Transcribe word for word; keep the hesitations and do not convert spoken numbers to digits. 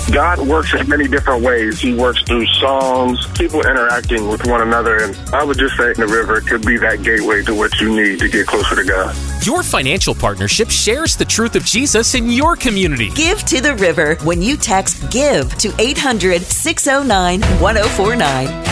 God works in many different ways. He works through songs, people interacting with one another, and I would just say the river could be that gateway to what you need to get closer to God. Your financial partnership shares the truth of Jesus in your community. Give to the River when you text GIVE to eight hundred, six oh nine, one oh four nine.